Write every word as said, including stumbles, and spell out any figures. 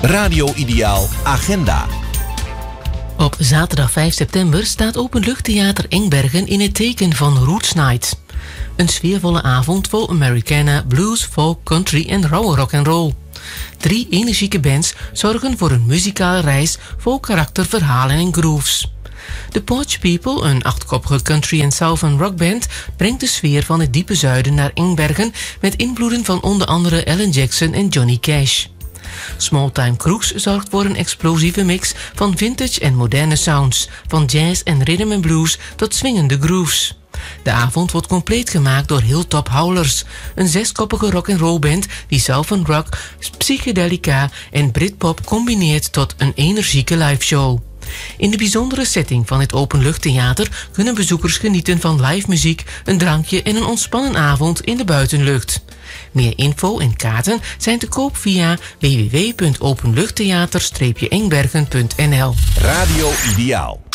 Radio Ideaal Agenda. Op zaterdag vijf september staat Openluchttheater Engbergen in het teken van Roots Night. Een sfeervolle avond vol Americana, blues, folk, country en rauwe rock'n'roll. Drie energieke bands zorgen voor een muzikale reis vol karakter, verhalen en grooves. The Porch People, een achtkoppige country- en southern rockband, brengt de sfeer van het diepe zuiden naar Engbergen met invloeden van onder andere Alan Jackson en Johnny Cash. Smalltime Crooks zorgt voor een explosieve mix van vintage en moderne sounds, van jazz en rhythm and blues tot swingende grooves. De avond wordt compleet gemaakt door Hilltop Howlers, een zeskoppige rock'n'roll band die southern rock, psychedelica en Britpop combineert tot een energieke liveshow. In de bijzondere setting van het openluchttheater kunnen bezoekers genieten van live muziek, een drankje en een ontspannen avond in de buitenlucht. Meer info en kaarten zijn te koop via w w w punt openluchttheater engbergen punt n l. Radio Ideaal.